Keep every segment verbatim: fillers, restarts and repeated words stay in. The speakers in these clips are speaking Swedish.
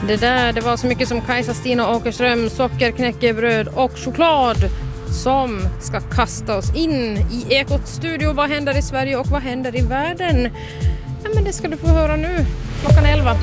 Det där, det var så mycket som Kajsa Stina Åkerström, socker, knäckebröd och choklad som ska kasta oss in i Ekots studio. Vad händer i Sverige och vad händer i världen? Ja, men det ska du få höra nu, klockan elva.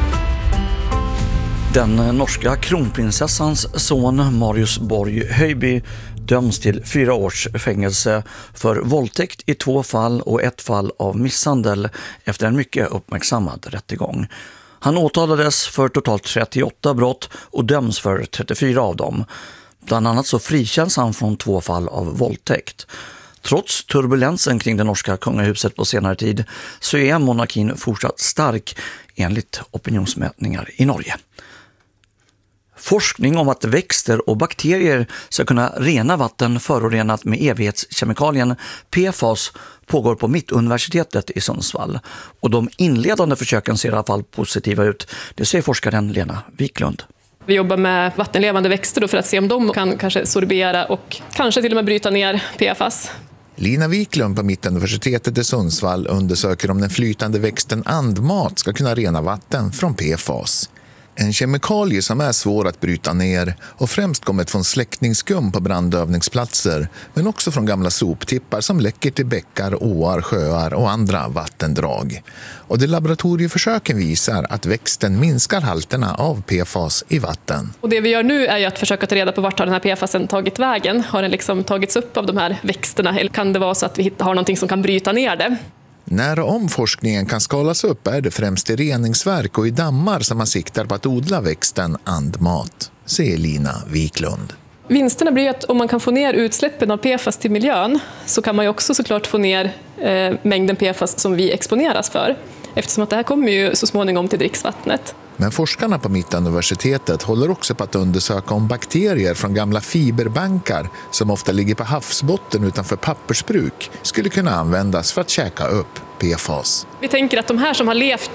Den norska kronprinsessans son Marius Borg Höjby döms till fyra års fängelse för våldtäkt i två fall och ett fall av misshandel efter en mycket uppmärksammad rättegång. Han åtalades för totalt trettioåtta brott och döms för trettiofyra av dem. Bland annat så frikänns han från två fall av våldtäkt. Trots turbulensen kring det norska kungahuset på senare tid så är monarkin fortsatt stark enligt opinionsmätningar i Norge. Forskning om att växter och bakterier ska kunna rena vatten förorenat med evighetskemikalien P F A S pågår på Mittuniversitetet i Sundsvall. Och de inledande försöken ser i alla fall positiva ut. Det säger forskaren Lena Wiklund. Vi jobbar med vattenlevande växter då för att se om de kan kanske sorbera och kanske till och med bryta ner P F A S. Lina Wiklund på Mittuniversitetet i Sundsvall undersöker om den flytande växten andmat ska kunna rena vatten från P F A S. En kemikalie som är svår att bryta ner och främst kommit från släckningsskum på brandövningsplatser men också från gamla soptippar som läcker till bäckar, åar, sjöar och andra vattendrag. Och de laboratorieförsöken visar att växten minskar halterna av P F A S i vatten. Och det vi gör nu är ju att försöka ta reda på vart har den här P F A S:en tagit vägen. Har den liksom tagits upp av de här växterna eller kan det vara så att vi har någonting som kan bryta ner det? När och om forskningen kan skalas upp är det främst i reningsverk och i dammar som man siktar på att odla växten andmat, säger Lina Wiklund. Vinsterna blir att om man kan få ner utsläppen av P F A S till miljön så kan man ju också såklart få ner eh, mängden P F A S som vi exponeras för. Eftersom att det här kommer ju så småningom till dricksvattnet. Men forskarna på Mittuniversitetet håller också på att undersöka om bakterier från gamla fiberbankar som ofta ligger på havsbotten utanför pappersbruk skulle kunna användas för att käka upp P F A S. Vi tänker att de här som har levt